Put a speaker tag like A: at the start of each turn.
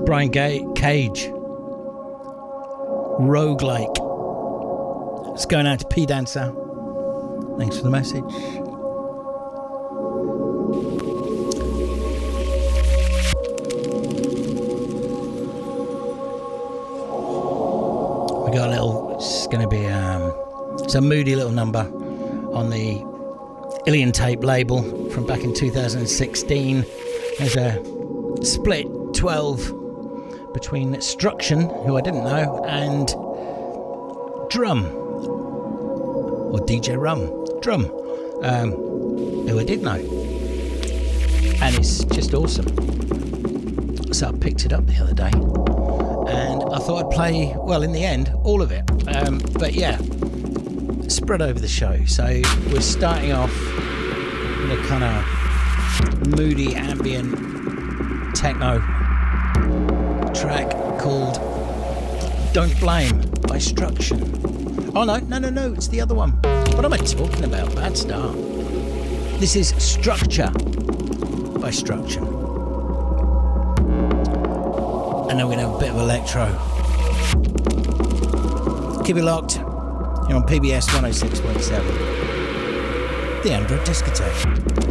A: Brian Cage. Roguelike. It's going out to P Dancer. Thanks for the message. We got a little. It's going to be it's a moody little number on the Ilian Tape label from back in 2016. There's a split 12 between Struction, who I didn't know, and Drum, or DJ Drum, who I did know, and it's just awesome. So I picked it up the other day, and I thought I'd play, well, in the end, all of it, but yeah, spread over the show. So we're starting off with a kind of moody ambient techno track called Don't Blame by Struction. Oh no, it's the other one. What am I talking about? Bad start. This is Structure by Struction. And then we're going to have a bit of electro. Keep it locked. You're on PBS 106.7. The Android Discotheque.